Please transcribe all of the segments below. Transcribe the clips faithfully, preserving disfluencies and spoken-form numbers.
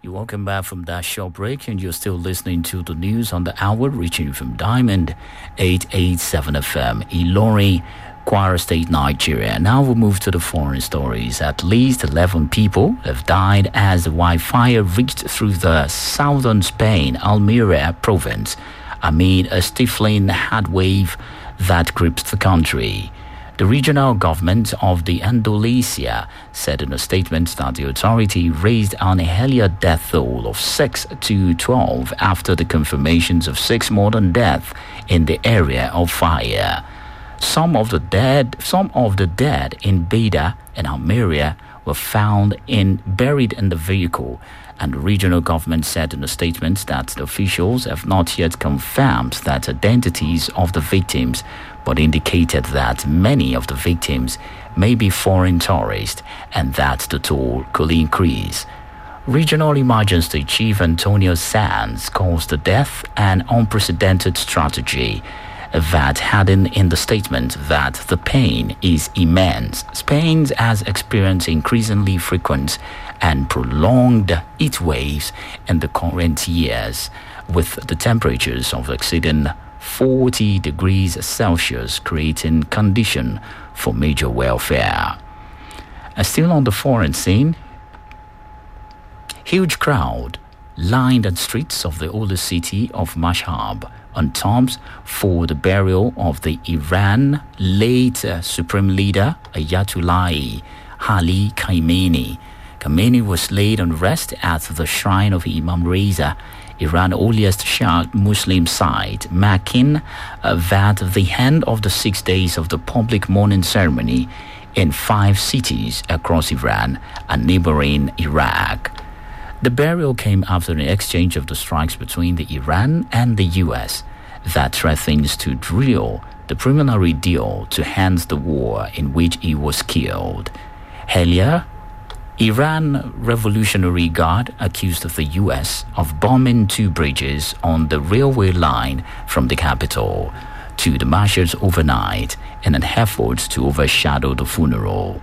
You're welcome back from that short break, and you're still listening to the news on the hour, reaching from Diamond eight eighty-seven F M, Ilorin, Kwara State, Nigeria. Now we'll move to the foreign stories. At least eleven people have died as the wildfire reached through the southern Spain, Almeria province, amid a stifling heatwave that gripped the country. The regional government of the Andalusia said in a statement that the authority raised an earlier death toll of six to twelve after the confirmations of six more than deaths in the area of fire. Some of the dead, some of the dead in Beda and Almeria were found in buried in the vehicle, and the regional government said in a statement that the officials have not yet confirmed that identities of the victims, but indicated that many of the victims may be foreign tourists and that the toll could increase. Regional Emergency Chief Antonio Sanz calls the death an unprecedented strategy, that adding in the statement that the pain is immense. Spain has experienced increasingly frequent and prolonged heat waves in the current years, with the temperatures of exceeding forty degrees Celsius, creating condition for major warfare. And still on the foreign scene, huge crowd lined the streets of the oldest city of Mashhad on tombs for the burial of the Iran late uh, Supreme Leader Ayatollah Ali Khamenei. Khamenei was laid on rest at the shrine of Imam Reza, Iran's oldest Shia Muslim site, marking uh, that the end of the six days of the public mourning ceremony in five cities across Iran and neighboring Iraq. The burial came after an exchange of the strikes between the Iran and the U S that threatens to drill the preliminary deal to end the war in which he was killed. Earlier, Iran Revolutionary Guard accused the U S of bombing two bridges on the railway line from the capital to Damascus overnight in an effort to overshadow the funeral.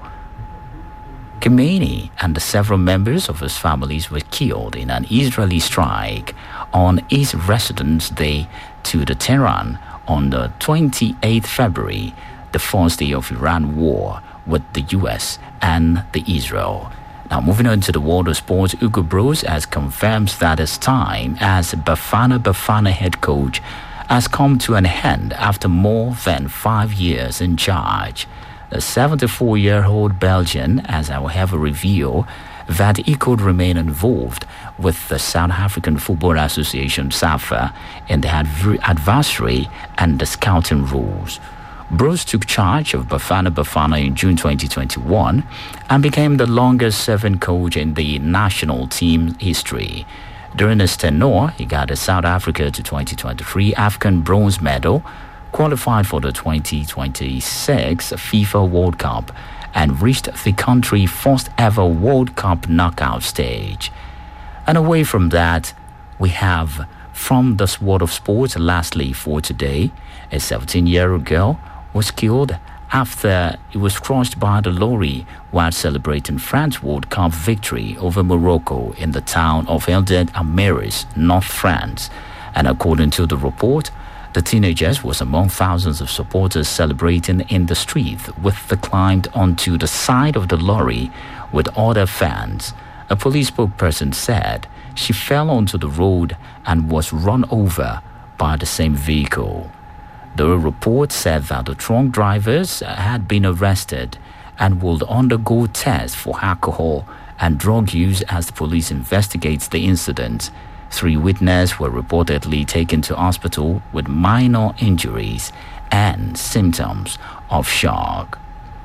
Khamenei and several members of his families were killed in an Israeli strike on his residence day to the Tehran on the twenty-eighth of February, the first day of Iran war with the U S and the Israel. Now moving on to the world of sports, Hugo Broos has confirmed that his time as Bafana Bafana head coach has come to an end after more than five years in charge. The seventy-four-year-old Belgian has however revealed that he could remain involved with the South African Football Association SAFA in the adver- adversary and the scouting rules. Broos took charge of Bafana Bafana in June twenty twenty-one and became the longest-serving coach in the national team history. During his tenure, he got the South Africa to twenty twenty-three African bronze medal, qualified for the twenty twenty-six FIFA World Cup, and reached the country's first ever World Cup knockout stage. And away from that, we have from this world of sports, lastly for today, a seventeen-year-old girl was killed after he was crushed by the lorry while celebrating France's World Cup victory over Morocco in the town of Eldet-Amaris, North France. And according to the report, the teenager was among thousands of supporters celebrating in the street with the climbed onto the side of the lorry with other fans. A police spokesperson said she fell onto the road and was run over by the same vehicle. The report said that the truck drivers had been arrested and would undergo tests for alcohol and drug use as the police investigates the incident. Three witnesses were reportedly taken to hospital with minor injuries and symptoms of shock.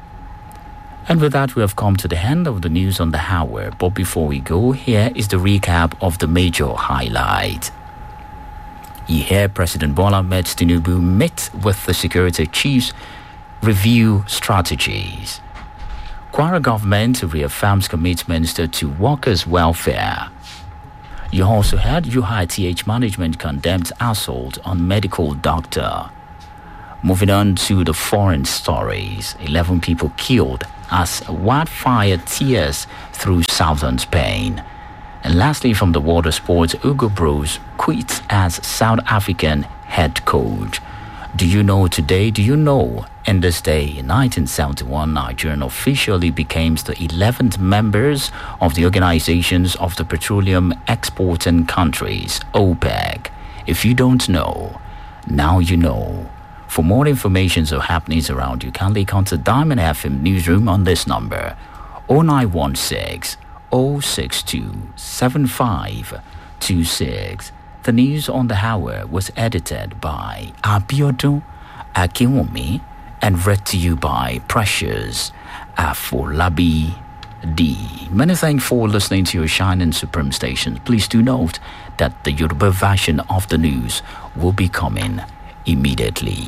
And with that, we have come to the end of the news on the hour. But before we go, here is the recap of the major highlight. You hear President Bola Ahmed Tinubu meet with the security chiefs, review strategies. Kwara government reaffirms commitments to, to workers' welfare. You also heard U I T H management condemns assault on medical doctor. Moving on to the foreign stories, eleven people killed as wildfire tears through southern Spain. And lastly, from the world of sports, Hugo Broos quits as South African head coach. Do you know today? Do you know in this day, in nineteen seventy-one, Nigeria officially became the eleventh members of the Organizations of the Petroleum Exporting Countries, OPEC. If you don't know, now you know. For more information or happenings around you, kindly contact Diamond F M Newsroom on this number, oh nine one six, oh six two, seven five two six. The news on the hour was edited by Abiodun Akinwumi and read to you by Precious Afolabi D. Many thanks for listening to your shining supreme station. Please do note that the Yoruba version of the news will be coming immediately.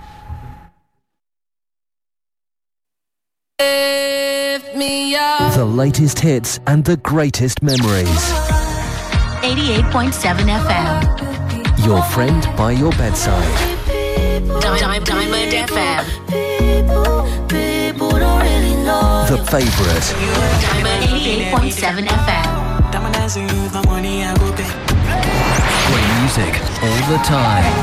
Lift me up. The latest hits and the greatest memories. eighty-eight point seven F M. Your friend by your bedside. Diamond, Diamond F M. The favorite. Diamond eighty-eight point seven F M. Great music all the time.